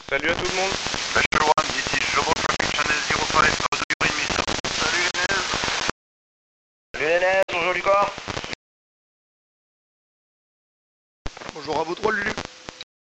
Salut à tout le monde. Special One, this is Global Traffic Channel 05, how do you read me, sir? Salut Lennez. Salut Lennez, bonjour Lucas. Bonjour à vous trois, Lulu.